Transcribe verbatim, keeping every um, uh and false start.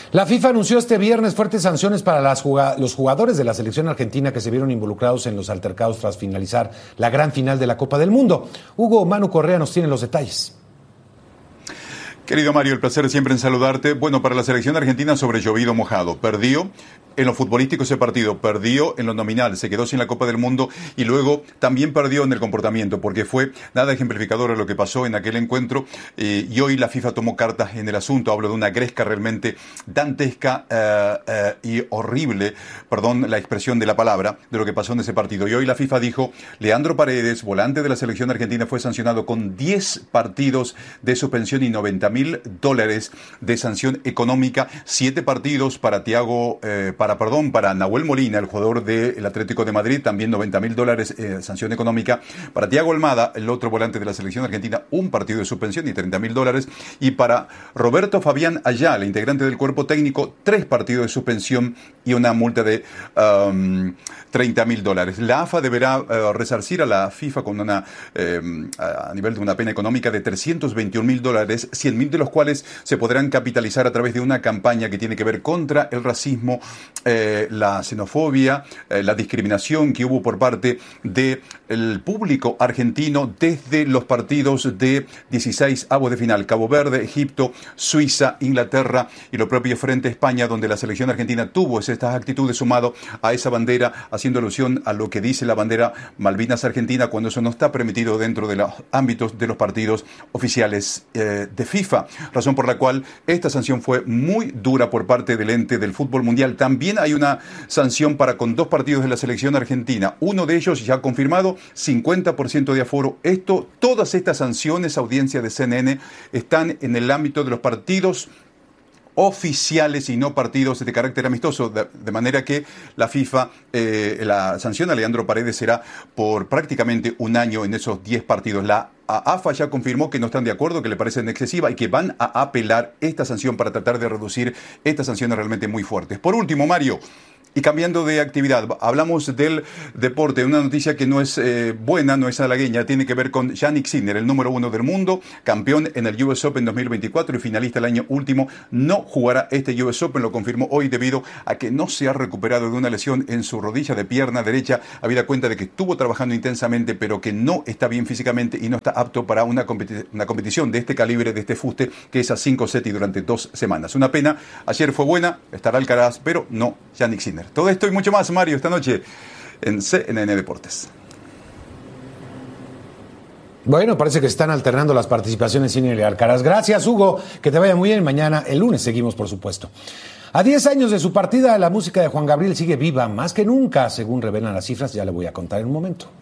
La FIFA anunció este viernes fuertes sanciones para las jugad- los jugadores de la selección argentina que se vieron involucrados en los altercados tras finalizar la gran final de la Copa del Mundo. Hugo Manu Correa nos tiene los detalles. Querido Mario, el placer siempre en saludarte. Bueno, para la selección argentina sobre llovido mojado. Perdió en lo futbolístico ese partido, perdió en lo nominal, se quedó sin la Copa del Mundo y luego también perdió en el comportamiento porque fue nada ejemplificador a lo que pasó en aquel encuentro eh, y hoy la FIFA tomó cartas en el asunto. Hablo de una gresca realmente dantesca eh, eh, y horrible, perdón la expresión de la palabra, de lo que pasó en ese partido. Y hoy la FIFA dijo, Leandro Paredes, volante de la selección argentina, fue sancionado con diez partidos de suspensión y noventa mil dólares de sanción económica, siete partidos para Thiago, eh, para, perdón, para Nahuel Molina, el jugador del Atlético de Madrid, también noventa mil dólares eh, sanción económica, para Thiago Almada, el otro volante de la selección argentina, un partido de suspensión y treinta mil dólares, y para Roberto Fabián Ayala, integrante del cuerpo técnico, tres partidos de suspensión y una multa de um, treinta mil dólares. La A F A deberá uh, resarcir a la FIFA con una, eh, a nivel de una pena económica de trescientos veintiún mil dólares, cien mil de los cuales se podrán capitalizar a través de una campaña que tiene que ver contra el racismo, eh, la xenofobia, eh, la discriminación que hubo por parte del público argentino desde los partidos de dieciséis avos de final, Cabo Verde, Egipto, Suiza, Inglaterra y lo propio frente a España, donde la selección argentina tuvo estas actitudes sumado a esa bandera, haciendo alusión a lo que dice la bandera Malvinas Argentina, cuando eso no está permitido dentro de los ámbitos de los partidos oficiales eh, de FIFA. Razón por la cual esta sanción fue muy dura por parte del ente del fútbol mundial. También hay una sanción para con dos partidos de la selección argentina. Uno de ellos ya confirmado, cincuenta por ciento de aforo. Esto, todas estas sanciones, audiencia de C N N, están en el ámbito de los partidos oficiales y no partidos de carácter amistoso, de, de manera que la FIFA, eh, la sanción a Leandro Paredes será por prácticamente un año en esos diez partidos. La A F A ya confirmó que no están de acuerdo, que le parecen excesiva y que van a apelar esta sanción para tratar de reducir estas sanciones realmente muy fuertes. Por último, Mario, y cambiando de actividad, hablamos del deporte, una noticia que no es eh, buena, no es halagueña, tiene que ver con Jannik Sinner, el número uno del mundo, campeón en el U S Open dos mil veinticuatro y finalista el año último. No jugará este U S Open, lo confirmó hoy debido a que no se ha recuperado de una lesión en su rodilla de pierna derecha, habida cuenta de que estuvo trabajando intensamente, pero que no está bien físicamente y no está apto para una, competi- una competición de este calibre, de este fuste, que es a cinco sets y durante dos semanas. Una pena, ayer fue buena, estará Alcaraz, pero no Jannik Sinner. Todo esto y mucho más, Mario, esta noche en C N N Deportes. Bueno, parece que se están alternando las participaciones Sinner y Alcaraz. Gracias, Hugo. Que te vaya muy bien. Mañana, el lunes, seguimos, por supuesto. A diez años de su partida, la música de Juan Gabriel sigue viva más que nunca, según revelan las cifras. Ya le voy a contar en un momento.